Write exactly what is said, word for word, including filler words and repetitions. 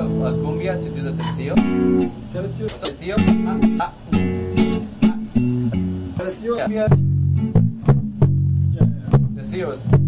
of uh, cumbia to do the tercio? Tercio. Tercio? Ah, ah. Tercio. Yeah. Yeah. Tercios.